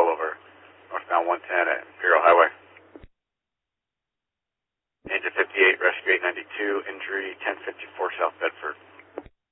control over northbound 110 at Imperial Highway. Engine 58, rescue 892, injury 1054 South Bedford.